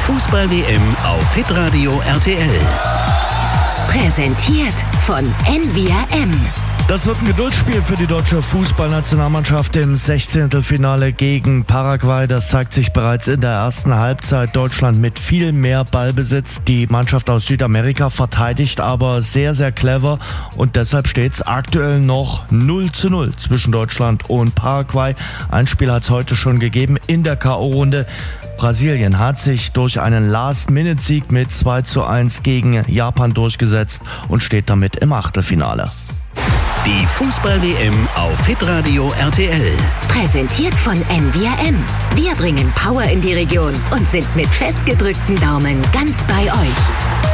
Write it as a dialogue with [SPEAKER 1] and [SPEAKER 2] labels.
[SPEAKER 1] Fußball-WM auf Hitradio RTL.
[SPEAKER 2] Präsentiert von NVRM.
[SPEAKER 3] Das wird ein Geduldsspiel für die deutsche Fußballnationalmannschaft im 16. Finale gegen Paraguay. Das zeigt sich bereits in der ersten Halbzeit. Deutschland mit viel mehr Ballbesitz. Die Mannschaft aus Südamerika verteidigt aber sehr, sehr clever. Und deshalb steht es aktuell noch 0:0 zwischen Deutschland und Paraguay. Ein Spiel hat es heute schon gegeben in der K.O.-Runde. Brasilien hat sich durch einen Last-Minute-Sieg mit 2:1 gegen Japan durchgesetzt und steht damit im Achtelfinale.
[SPEAKER 1] Die Fußball-WM auf Hitradio RTL.
[SPEAKER 2] Präsentiert von NVRM. Wir bringen Power in die Region und sind mit festgedrückten Daumen ganz bei euch.